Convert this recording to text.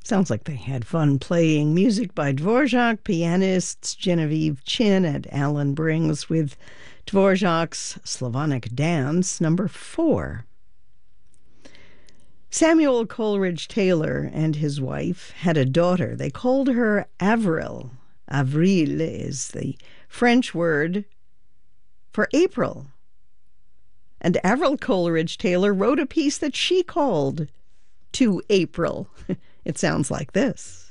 Sounds like they had fun playing music by Dvorak, pianists Genevieve Chin and Alan Brings with Dvorak's Slavonic Dance, number 4. Samuel Coleridge Taylor and his wife had a daughter. They called her Avril. Avril is the French word for April. And Avril Coleridge Taylor wrote a piece that she called To April. It sounds like this.